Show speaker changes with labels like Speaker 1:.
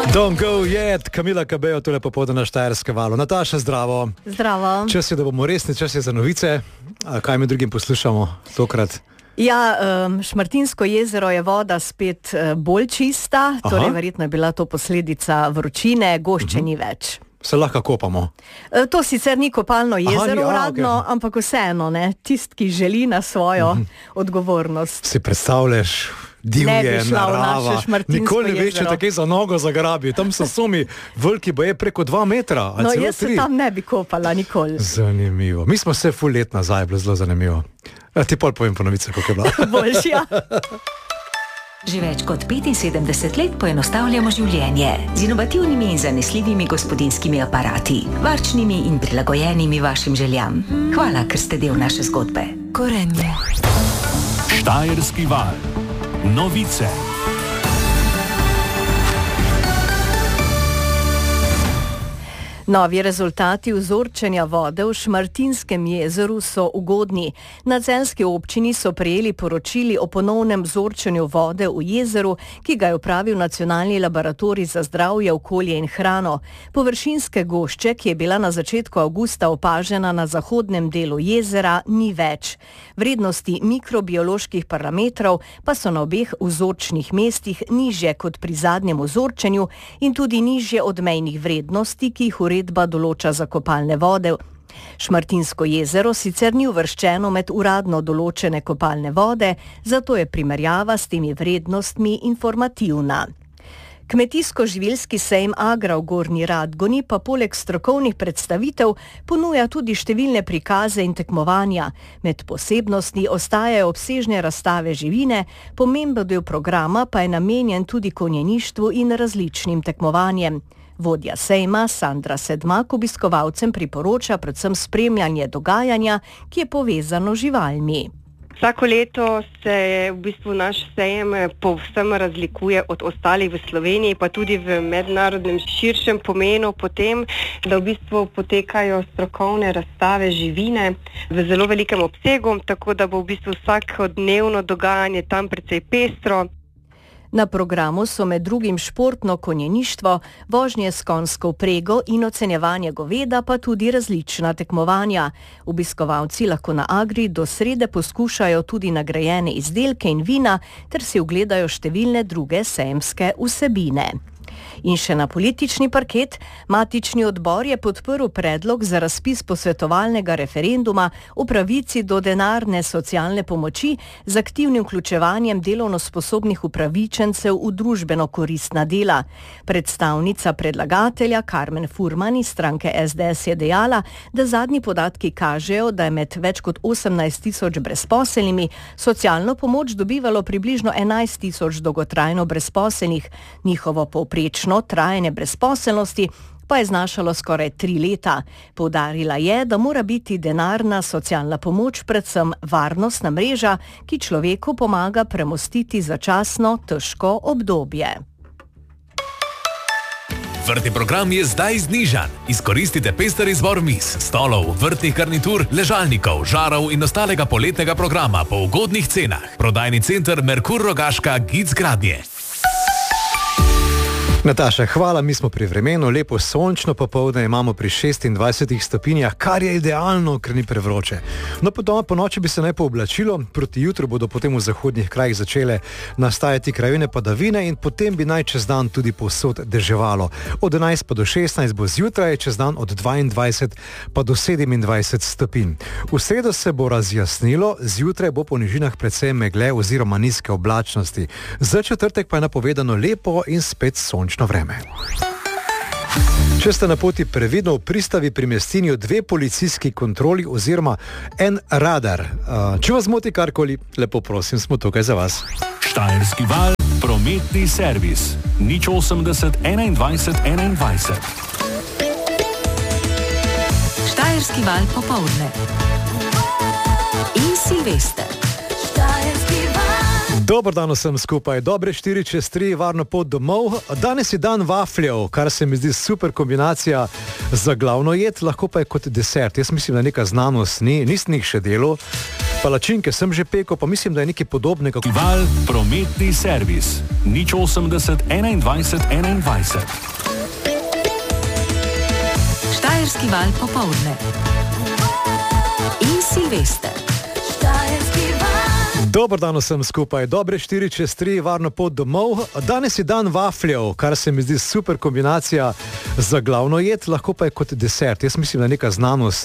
Speaker 1: Don't go yet, Kamila Cabello, tole popoldne na Štajerskem valu. Nataša, zdravo.
Speaker 2: Zdravo.
Speaker 1: Čas je, da bomo resni, čas je za novice. Kaj mi drugim poslušamo tokrat?
Speaker 2: Ja, Šmartinsko jezero je voda spet bolj čista, torej verjetno je bila to posledica vročine, gošče ni več.
Speaker 1: Se lahko kopamo?
Speaker 2: To sicer ni kopalno jezero uradno, ampak vseeno, ne, tist, ki želi na svojo odgovornost.
Speaker 1: Si predstavljaš? Divje, narava, nikoli ne veš, če tako za nogo zagrabi. Tam so sumi veliki, bo je preko 2 metra.
Speaker 2: No, jaz se tam ne bi kopala nikoli.
Speaker 1: Zanimivo. Mi smo se ful let nazaj, bilo zelo zanimivo. Ti pol povem po novice, kako je bila.
Speaker 2: Boljši, ja.
Speaker 3: Že več kot 75 let poenostavljamo življenje z inovativnimi in zanesljivimi gospodinjskimi aparati, varčnimi in prilagojenimi vašim željam. Hvala, ker ste del naše zgodbe. Gorenje.
Speaker 4: Štajerski val. Novice.
Speaker 2: Novi rezultati vzorčenja vode v Šmartinskem jezeru so ugodni. Na celjski občini so prejeli poročili o ponovnem vzorčenju vode v jezeru, ki ga je opravil Nacionalni laboratorij za zdravje, okolje in hrano. Površinske gošče, ki je bila na začetku avgusta opažena na zahodnem delu jezera, ni več. Vrednosti mikrobioloških parametrov pa so na obeh vzorčnih mestih nižje kot pri zadnjem vzorčenju in tudi nižje od mejnih vrednosti, ki jih uredba določa za kopalne vode. Šmartinsko jezero sicer ni uvrščeno med uradno določene kopalne vode, zato je primerjava s temi vrednostmi informativna. Kmetijsko-živilski sejem Agra v Gornji Radgoni pa poleg strokovnih predstavitev ponuja tudi številne prikaze in tekmovanja. Med posebnosti ostajajo obsežne razstave živine, pomemben del programa pa je namenjen tudi konjeništvu in različnim tekmovanjem. Vodja sejma Sandra Sedmak obiskovalcem priporoča predvsem spremljanje dogajanja, ki je povezano z živalmi.
Speaker 5: Vsako leto se v bistvu naš sejem povsem razlikuje od ostalih v Sloveniji, pa tudi v mednarodnem širšem pomenu potem, da v bistvu potekajo strokovne razstave živine v zelo velikem obsegu, tako da bo v bistvu vsakodnevno dogajanje tam precej pestro.
Speaker 2: Na programu so med drugim športno konjeništvo, vožnje s konjsko vprego in ocenjevanje goveda, pa tudi različna tekmovanja. Obiskovalci lahko na Agri do srede poskušajo tudi nagrajene izdelke in vina ter si ogledajo številne druge sejemske vsebine. In še na politični parket, matični odbor je podprl predlog za razpis posvetovalnega referenduma o pravici do denarne socialne pomoči z aktivnim vključevanjem delovno sposobnih upravičencev v družbeno koristna dela. Predstavnica predlagatelja Karmen Furman iz stranke SDS je dejala, da zadnji podatki kažejo, da je med več kot 18.000 brezposelnimi socialno pomoč dobivalo približno 11.000 dolgotrajno brezposelnih. Njihovo povprečno trajanje brezposelnosti pa je znašalo skoraj 3 leta. Poudarila je, da mora biti denarna socialna pomoč predvsem varnostna mreža, ki človeku pomaga premostiti začasno težko obdobje.
Speaker 4: Vrtni program je zdaj znižan. Izkoristite pester izbor miz, stolov, vrtnih garnitur, ležalnikov, žarov in ostalega poletnega programa po ugodnih cenah. Prodajni center Merkur Rogaška Gic Gradnje.
Speaker 1: Nataša, hvala, mi smo pri vremenu, lepo sončno popoldne imamo pri 26 stopinjah, kar je idealno, ker ni prevroče. No, po noči bi se naj pooblačilo, proti jutru bodo potem v zahodnih krajih začele nastajati krajevne padavine in potem bi naj čez dan tudi povsod deževalo. Od 11 pa do 16 bo zjutraj, čez dan od 22 pa do 27 stopinj. V sredo se bo razjasnilo, zjutraj bo po nižinah predvsem megle oziroma nizke oblačnosti. Za četrtek pa je napovedano lepo in spet sončno vreme. Če ste na poti, previdno v pristavi pri Mestinju 2 policijski kontroli oziroma en radar. Če vas moti karkoli, lepo prosim, smo tukaj za vas.
Speaker 4: Štajerski val, prometni servis. 080 21 21.
Speaker 3: Štajerski val popoldne. In Silvester. Štajerski val.
Speaker 1: Dober dan vsem skupaj, dobre 4:03, varno pot domov. Danes je dan vafljev, kar se mi zdi super kombinacija za glavno jed, lahko pa je kot desert. Jaz mislim, da neka znanost nisem jih še delal. Palačinke sem že pekel, pa mislim, da je nekaj podobnega.
Speaker 6: Val prometni servis 080 21 21.
Speaker 3: Štajerski val popoldne in Silvester.
Speaker 1: Dober dan vsem skupaj, dobre 4:03, varno pot domov. Danes je dan vafljev, kar se mi zdi super kombinacija za glavno jed, lahko pa je kot desert. Jaz mislim, da je neka znanost